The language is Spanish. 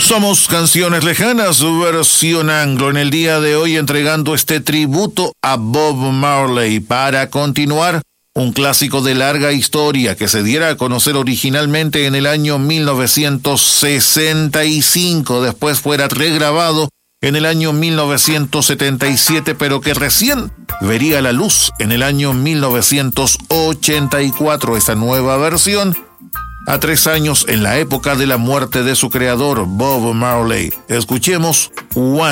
Somos Canciones Lejanas, versión anglo, en el día de hoy entregando este tributo a Bob Marley. Para continuar, un clásico de larga historia que se diera a conocer originalmente en el año 1965, después fuera regrabado en el año 1977, pero que recién vería la luz en el año 1984, esta nueva versión, a 3 años en la época de la muerte de su creador, Bob Marley. Escuchemos One.